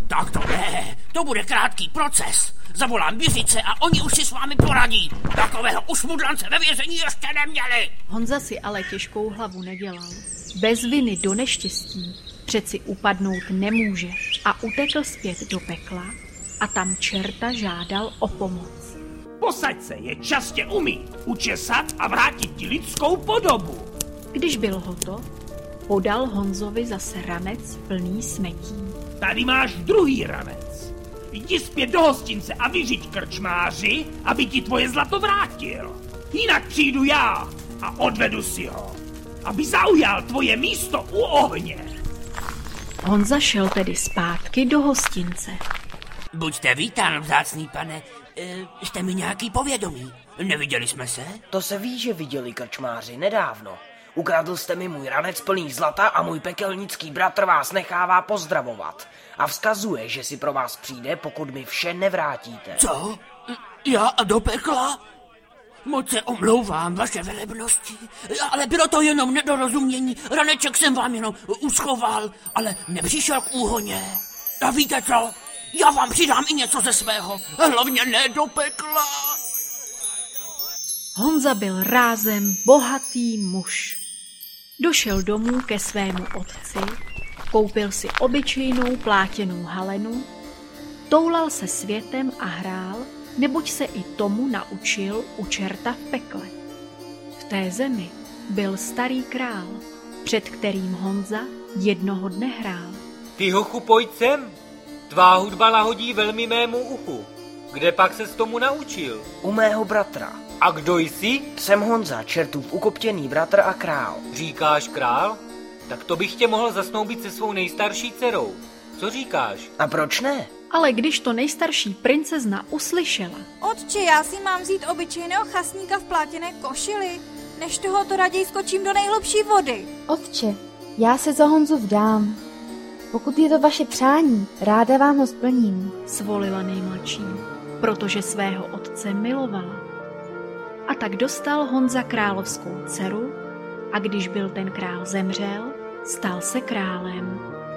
Tak to ne, to bude krátký proces. Zavolám Biřice a oni už si s vámi poradí. Takového ušmudlance ve vězení ještě neměli. Honza si ale těžkou hlavu nedělal. Bez viny do neštěstí přeci upadnout nemůže a utekl zpět do pekla a tam čerta žádal o pomoc. Posaď se, je čas tě umýt, učesat a vrátit ti lidskou podobu. Když byl hotov, podal Honzovi zase ranec plný smetí. Tady máš druhý ranec. Jdi zpět do hostince a vyřiď krčmáři, aby ti tvoje zlato vrátil. Jinak přijdu já a odvedu si ho, aby zaujal tvoje místo u ohně. Honza šel tedy zpátky do hostince. Buďte vítán, vzácný pane. Jste mi nějaký povědomí? Neviděli jsme se? To se ví, že viděli krčmáři nedávno. Ukradl jste mi můj ranec plný zlata a můj pekelnický bratr vás nechává pozdravovat. A vzkazuje, že si pro vás přijde, pokud mi vše nevrátíte. Co? Já a do pekla? Moc se omlouvám, vaše velebnosti, ale bylo to jenom nedorozumění. Raneček jsem vám jenom uschoval, ale nepřišel k úhoně. A víte co? Já vám přidám i něco ze svého, hlavně ne do pekla. Honza byl rázem bohatý muž. Došel domů ke svému otci, koupil si obyčejnou plátěnou halenu, toulal se světem a hrál, neboť se i tomu naučil u čerta v pekle. V té zemi byl starý král, před kterým Honza jednoho dne hrál. Ty hochu, pojď sem, tvá hudba lahodí velmi mému uchu. Kde pak ses tomu naučil? U mého bratra. A kdo jsi? Jsem Honza, čertův ukoptěný bratr a král. Říkáš král? Tak to bych tě mohl zasnoubit se svou nejstarší dcerou. Co říkáš? A proč ne? Ale když to nejstarší princezna uslyšela. Otče, já si mám vzít obyčejného chasníka v plátěné košili, než tohoto raději skočím do nejhlubší vody. Otče, já se za Honzu vdám. Pokud je to vaše přání, ráda vám ho splním. Svolila nejmladší, protože svého otce milovala. A tak dostal Honza královskou dceru a když byl ten král zemřel, stal se králem.